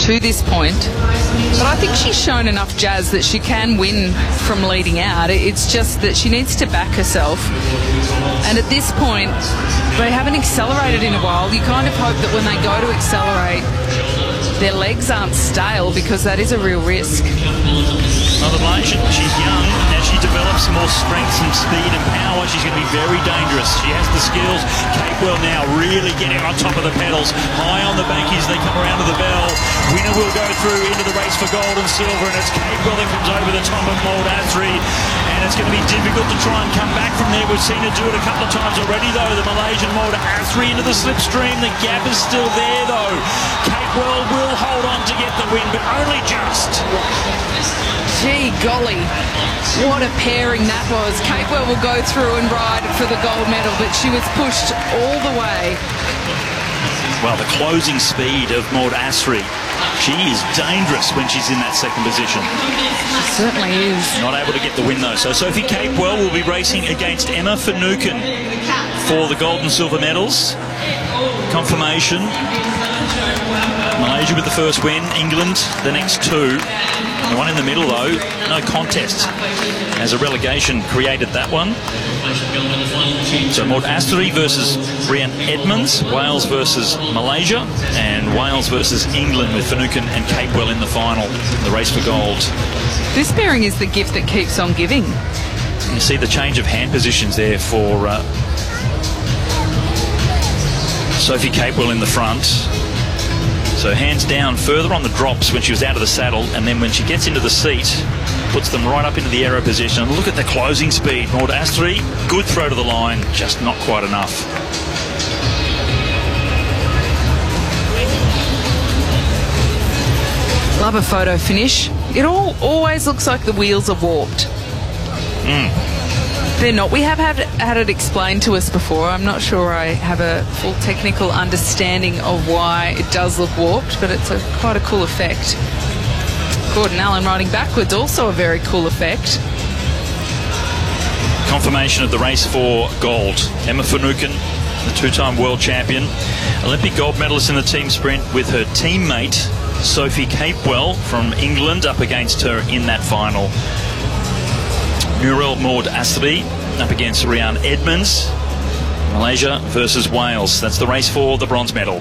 to this point. But I think she's shown enough, Jazz, that she can win from leading out. It's just that she needs to back herself. And at this point, they haven't accelerated in a while. You kind of hope that when they go to accelerate, their legs aren't stale, because that is a real risk. Another Malaysian, she's young. As she develops more strength, some speed and power, she's going to be very dangerous. She has the skills. Capewell now really getting on top of the pedals. High on the bankies, they come around to the bell. Winner will go through into the race for gold and silver, and it's Capewell that comes over the top of Maud Asri. And it's going to be difficult to try and come back from there. We've seen her do it a couple of times already, though. The Malaysian Maud Asri into the slipstream. The gap is still there, though. Capewell will hold on to get the win, but only just. Gee golly, what a pairing that was. Capewell will go through and ride for the gold medal, but she was pushed all the way. Well, the closing speed of Maud Asri, she is dangerous when she's in that second position. She certainly is. Not able to get the win, though. So Sophie Capewell will be racing against Emma Finucane for the gold and silver medals. Confirmation. Malaysia with the first win, England the next two. The one in the middle, though, no contest, as a relegation created that one. So Maud Asri versus Brianne Edmonds, Wales versus Malaysia, and Wales versus England with Finucane and Capewell in the final, the race for gold. This pairing is the gift that keeps on giving. You see the change of hand positions there for Sophie Capewell in the front. So hands down further on the drops when she was out of the saddle, and then when she gets into the seat, puts them right up into the aero position. And look at the closing speed. Maud Asri, good throw to the line, just not quite enough. Love a photo finish. It always looks like the wheels are warped. They're not. We have had it explained to us before. I'm not sure I have a full technical understanding of why it does look warped, but it's quite a cool effect. Gordon Allen riding backwards, also a very cool effect. Confirmation of the race for gold. Emma Finucane, the two-time world champion, Olympic gold medalist in the team sprint, with her teammate Sophie Capewell from England up against her in that final. Muriel Maud Asri up against Brianne Edmonds. Malaysia versus Wales. That's the race for the bronze medal.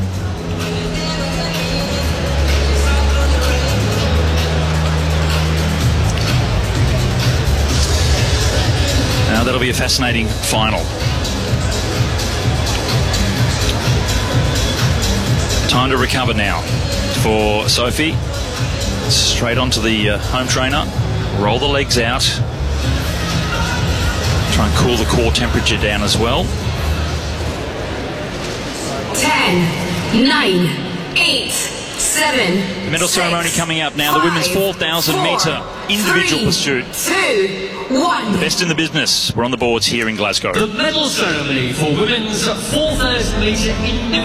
Now that'll be a fascinating final. Time to recover now for Sophie. Straight onto the home trainer. Roll the legs out. Try and cool the core temperature down as well. 10, 9, 8, 7. The medal ceremony coming up now. The women's 4,000 metre individual pursuit. 2, 1. The best in the business. We're on the boards here in Glasgow. The medal ceremony for women's 4,000 metre individual